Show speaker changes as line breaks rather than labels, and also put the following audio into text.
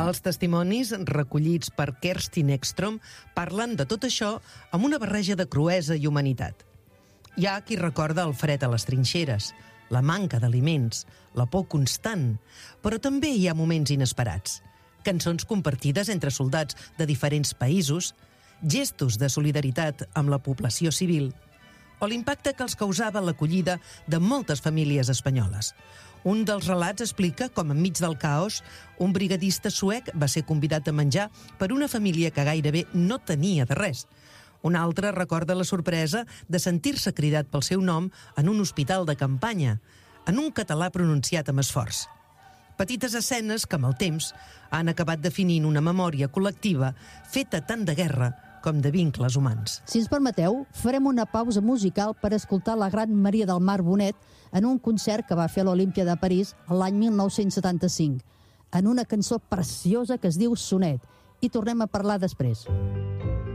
Els testimonis recollits per Kerstin Ekstrom parlen de tot això amb una barreja de cruesa i humanitat. Hi ha qui recorda el fred a les trinxeres, la manca d'aliments, la por constant, però també hi ha moments inesperats. Cançons compartides entre soldats de diferents països, gestos de solidaritat amb la població civil o l'impacte que els causava l'acollida de moltes famílies espanyoles. Un dels relats explica com enmig del caos un brigadista suec va ser convidat a menjar per una família que gairebé no tenia de res. Un altre recorda la sorpresa de sentir-se cridat pel seu nom en un hospital de campanya, en un català pronunciat amb esforç. Petites escenes que, amb el temps, han acabat definint una memòria col·lectiva feta tant de guerra com de vincles humans.
Si ens permeteu, farem una pausa musical per escoltar la gran Maria del Mar Bonet en un concert que va fer a l'Olímpia de París l'any 1975, en una cançó preciosa que es diu Sonet, i tornem a parlar després.